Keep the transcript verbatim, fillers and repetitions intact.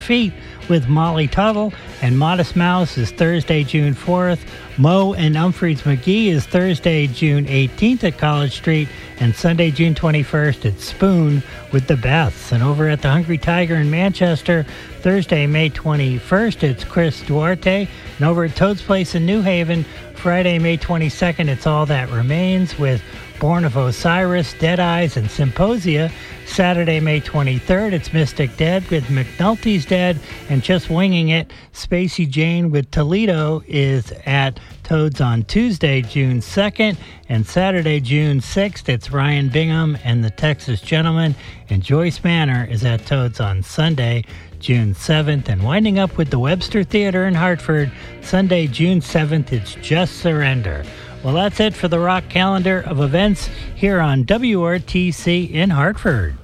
Feet with Molly Tuttle, and Modest Mouse is Thursday, June fourth. Moe and Humphreys McGee is Thursday, June eighteenth at College Street, and Sunday, June twenty-first at Spoon with the Beths. And over at the Hungry Tiger in Manchester, Thursday, May twenty-first, it's Chris Duarte. And over at Toad's Place in New Haven, Friday, May twenty-second, it's All That Remains with Born of Osiris, Dead Eyes, and Symposia. Saturday, May twenty-third, it's Mystic Dead with McNulty's Dead, and Just Winging It, Spacey Jane with Toledo is at Toad's on Tuesday, June second, and Saturday, June sixth, it's Ryan Bingham and the Texas Gentlemen, and Joyce Manor is at Toad's on Sunday, June seventh, and winding up with the Webster Theater in Hartford, Sunday, June seventh, it's Just Surrender. Well, that's it for the rock calendar of events here on W R T C in Hartford.